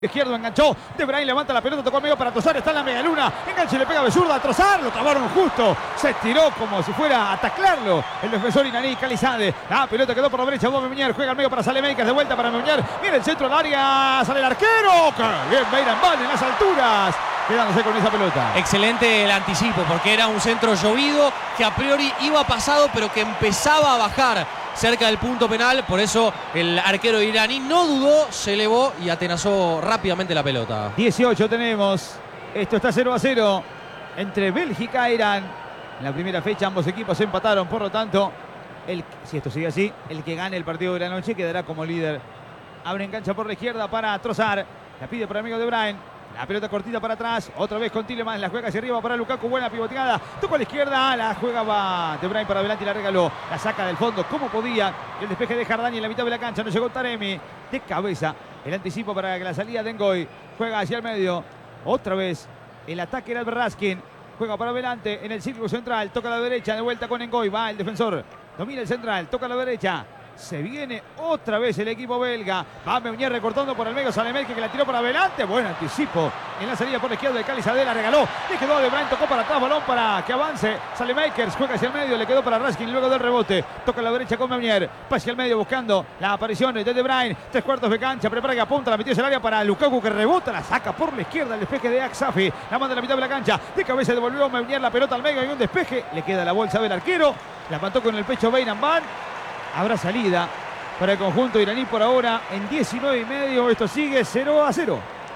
Izquierdo enganchó, De Bruyne levanta la pelota, tocó al medio para Trossard, está en la media luna, engancha y le pega Besurda a Trossard, lo trabaron justo, se tiró como si fuera a taclarlo el defensor iraní Khalizade. La pelota quedó por la derecha, Bobe Meunier juega al medio para Saelemaekers, de vuelta para Meunier, mira el centro del área, sale el arquero, que bien Beiranvand en las alturas, quedándose con esa pelota. Excelente el anticipo, porque era un centro llovido que a priori iba pasado, pero que empezaba a bajar cerca del punto penal. Por eso el arquero iraní no dudó, se elevó y atenazó rápidamente la pelota. 18 tenemos. Esto está 0-0 entre Bélgica e Irán. En la primera fecha ambos equipos se empataron. Por lo tanto, si esto sigue así, el que gane el partido de la noche quedará como líder. Abre en cancha por la izquierda para Trossard. La pide por el amigo De Bruyne. La pelota cortita para atrás, otra vez con Tielemans, la juega hacia arriba para Lukaku, buena pivoteada, tocó a la izquierda, la juega va De Bruyne para adelante y la regaló, la saca del fondo como podía, el despeje de Jardani en la mitad de la cancha, no llegó Taremi, de cabeza, el anticipo para la salida de Ngoy, juega hacia el medio, otra vez, el ataque era Raskin, juega para adelante en el círculo central, toca a la derecha, de vuelta con Ngoy, va el defensor, domina el central, toca a la derecha. Se viene otra vez el equipo belga. Va Meunier recortando por el medio. Saelemaekers que la tiró para adelante. Buen anticipo en la salida por la izquierda de Khalizade. La regaló. Le quedó a De Bruyne. Tocó para atrás. Balón para que avance. Saelemaekers juega hacia el medio. Le quedó para Raskin luego del rebote. Toca a la derecha con Meunier. Pasa hacia el medio buscando la aparición de De Bruyne. 3/4 de cancha. Prepara que apunta. La metió hacia el área para Lukaku que rebota. La saca por la izquierda. El despeje de Aksafi. La manda a la mitad de la cancha. De cabeza devolvió Meunier la pelota al medio. Y un despeje. Le queda la bolsa del arquero. La mató con el pecho Beiranvand. Habrá salida para el conjunto iraní por ahora en 19,5. Esto sigue 0-0.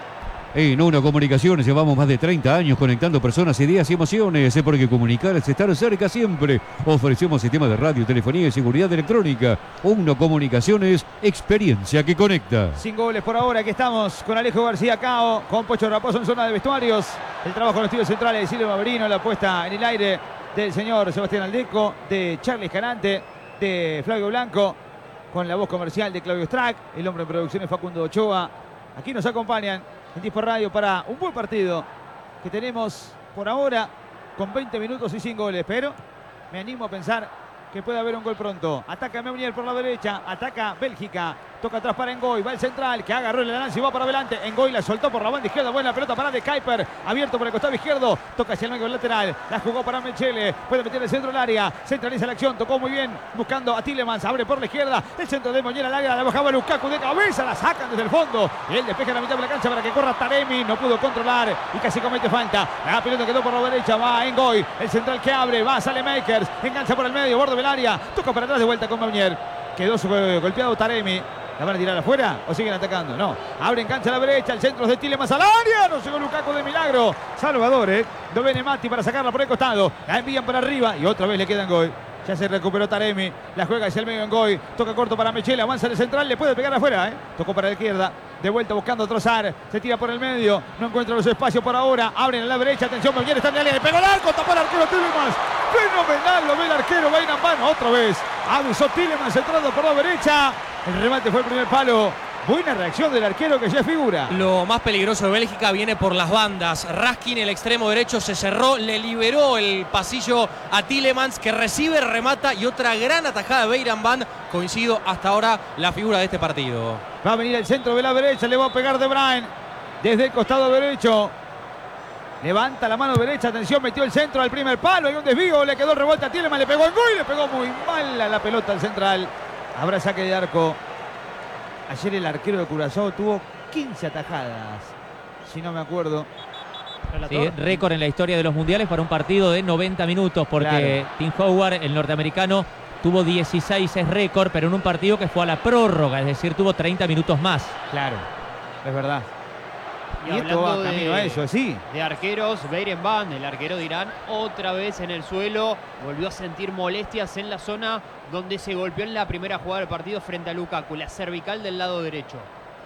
En Una Comunicaciones llevamos más de 30 años conectando personas, ideas y emociones, porque comunicar es estar cerca siempre. Ofrecemos sistemas de radio, telefonía y seguridad electrónica. Una Comunicaciones, experiencia que conecta. Sin goles por ahora, aquí estamos con Alejo García Cao, con Pocho Raposo en zona de vestuarios. El trabajo en los estudios centrales de Silvio Maverino, la puesta en el aire del señor Sebastián Aldeco, de Charlie Escalante, de Flavio Blanco, con la voz comercial de Claudio Strack, el hombre en producciones Facundo Ochoa. Aquí nos acompañan en Tiempo Radio para un buen partido que tenemos por ahora con 20 minutos y sin goles, pero me animo a pensar que puede haber un gol pronto. Ataca Meunier por la derecha, ataca Bélgica, toca atrás para Ngoy, va el central que agarró el lance y va para adelante. Ngoy la soltó por la banda izquierda, buena pelota para De Kuiper, abierto por el costado izquierdo, toca hacia el medio lateral, la jugó para Mechele, puede meter el centro del área, centraliza la acción, tocó muy bien, buscando a Tielemans, abre por la izquierda, el centro de Meunier al área, la bajaba Lukaku de cabeza, la sacan desde el fondo, y él despeja en la mitad de la cancha para que corra Taremi, no pudo controlar y casi comete falta. La pelota quedó por la derecha, va Ngoy, el central que abre, va Saelemaekers, engancha por el medio, borde del área, toca para atrás de vuelta con Meunier, quedó golpeado Taremi. ¿La van a tirar afuera o siguen atacando? No. Abre en cancha a la derecha. El centro de Tielemans al área. No llegó Lukaku de milagro. Salvador, Dovene Matti para sacarla por el costado. La envían para arriba y otra vez le queda Ngoy. Ya se recuperó Taremi. La juega hacia el medio Ngoy. Toca corto para Mechele. Avanza en el central. Le puede pegar afuera. Tocó para la izquierda. De vuelta buscando a Trossard. Se tira por el medio. No encuentra los espacios por ahora. Abren a la derecha. Atención. Meunier está en el área. Le pegó el arco. Tapó el arquero Tielemans. Fenomenal. Lo ve el arquero Beiranvand. Otra vez. Avisó Tielemans entrando por la derecha. El remate fue el primer palo. Buena reacción del arquero que ya figura. Lo más peligroso de Bélgica viene por las bandas. Raskin, el extremo derecho, se cerró, le liberó el pasillo a Tielemans, que recibe, remata y otra gran atajada de Beiranvand. Coincido hasta ahora la figura de este partido. Va a venir el centro de la derecha, le va a pegar De Bruyne desde el costado derecho. Levanta la mano derecha, atención, metió el centro al primer palo, hay un desvío, le quedó el rebote a Tielemans, le pegó en gol y le pegó muy mal a la pelota al central. Habrá saque de arco. Ayer el arquero de Curazao tuvo 15 atajadas, si no me acuerdo. Sí, récord en la historia de los mundiales para un partido de 90 minutos, porque claro, Tim Howard, el norteamericano, tuvo 16, es récord, pero en un partido que fue a la prórroga, es decir, tuvo 30 minutos más. Claro, es verdad. Y esto va camino a eso, sí. De arqueros, Beiranvand, el arquero de Irán, otra vez en el suelo, volvió a sentir molestias en la zona donde se golpeó en la primera jugada del partido frente a Lukaku, la cervical del lado derecho.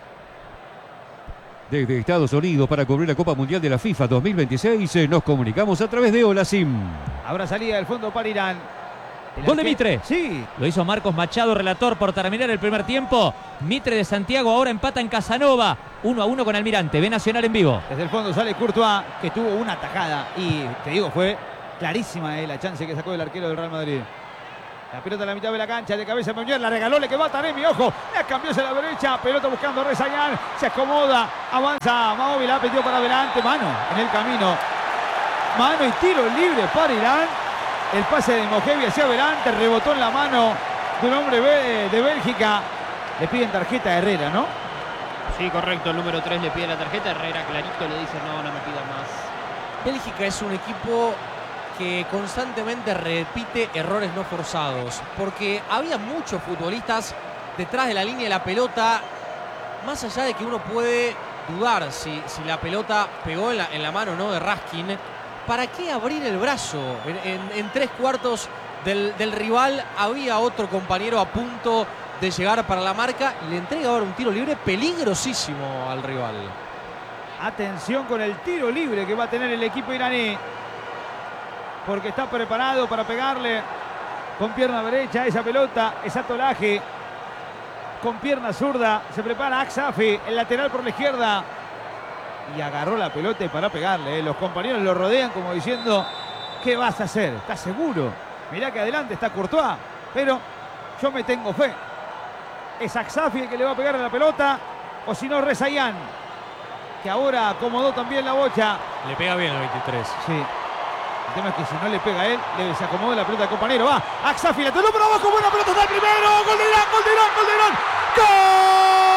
Desde Estados Unidos para cubrir la Copa Mundial de la FIFA 2026 nos comunicamos a través de Hola Sim. Habrá salida del fondo para Irán. Gol de Mitre. Sí. Lo hizo Marcos Machado, relator, por terminar el primer tiempo. Mitre de Santiago ahora empata en Casanova. 1-1 con Almirante. Ve Nacional en vivo. Desde el fondo sale Courtois, que tuvo una tajada. Y te digo, fue clarísima la chance que sacó el arquero del Real Madrid. La pelota a la mitad de la cancha, de cabeza Meunier, la regaló, le quedó a Taremi, ojo, la cambió hacia la derecha, pelota buscando a Rezaian, se acomoda, avanza Maobi, la metió para adelante, mano en el camino, mano y tiro libre para Irán, el pase de Mojevi hacia adelante, rebotó en la mano de un hombre de Bélgica, le piden tarjeta a Herrera, ¿no? Sí, correcto, el número 3 le pide la tarjeta, Herrera clarito le dice no me pidas más. Bélgica es un equipo que constantemente repite errores no forzados, porque había muchos futbolistas detrás de la línea de la pelota, más allá de que uno puede dudar si la pelota pegó en la mano, ¿no?, de Raskin. ¿Para qué abrir el brazo? En 3/4 del rival había otro compañero a punto de llegar para la marca y le entrega ahora un tiro libre peligrosísimo al rival. Atención con el tiro libre que va a tener el equipo iraní, porque está preparado para pegarle con pierna derecha esa pelota, esa tolaje con pierna zurda. Se prepara Aksafi, el lateral por la izquierda, y agarró la pelota para pegarle. Los compañeros lo rodean como diciendo, ¿qué vas a hacer? ¿Estás seguro? Mirá que adelante está Courtois, pero yo me tengo fe. Es Aksafi el que le va a pegar a la pelota, o si no Rezaian, que ahora acomodó también la bocha. Le pega bien el 23. Sí. El tema es que si no le pega a él, se acomoda la pelota del compañero. Va, Aksafi, la tiró para abajo, buena pelota, está el primero. Gol de Irán, gol de Irán, gol de Irán. ¡Gol!